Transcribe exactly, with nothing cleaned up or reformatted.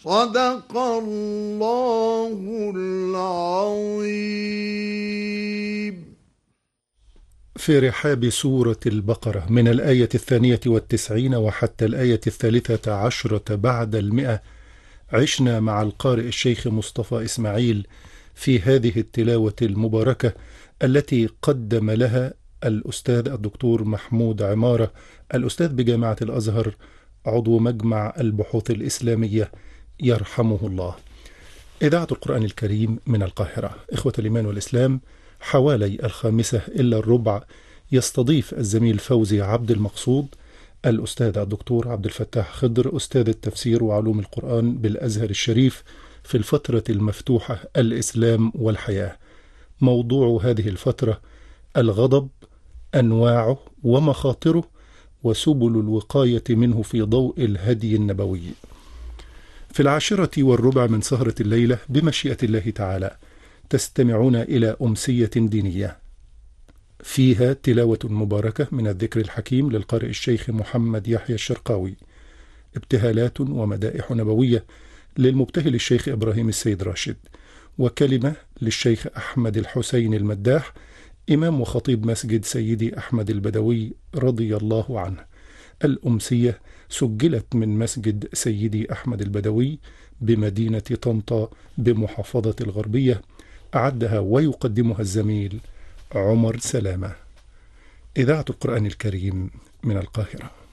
صدق الله العظيم. في رحاب سورة البقرة من الآية الثانية والتسعين وحتى الآية الثالثة عشرة بعد المئة، عشنا مع القارئ الشيخ مصطفى إسماعيل في هذه التلاوة المباركة التي قدم لها الأستاذ الدكتور محمود عمارة، الأستاذ بجامعة الأزهر، عضو مجمع البحوث الإسلامية، يرحمه الله. إذاعة القرآن الكريم من القاهرة. إخوة الإيمان والإسلام، حوالي الخامسة إلا الربع يستضيف الزميل فوزي عبد المقصود الأستاذ الدكتور عبد الفتاح خضر، أستاذ التفسير وعلوم القرآن بالأزهر الشريف، في الفترة المفتوحة الإسلام والحياة. موضوع هذه الفترة الغضب، أنواعه ومخاطره، وسبل الوقاية منه في ضوء الهدي النبوي. في العاشرة والربع من سهرة الليلة بمشيئة الله تعالى تستمعون إلى أمسية دينية فيها تلاوة مباركة من الذكر الحكيم للقارئ الشيخ محمد يحيى الشرقاوي، ابتهالات ومدائح نبوية للمبتهل الشيخ إبراهيم السيد راشد، وكلمة للشيخ أحمد الحسين المداح، إمام وخطيب مسجد سيدي أحمد البدوي رضي الله عنه. الأمسية سجلت من مسجد سيدي أحمد البدوي بمدينة طنطا بمحافظة الغربية، أعدها ويقدمها الزميل عمر سلامة. إذاعة القرآن الكريم من القاهرة.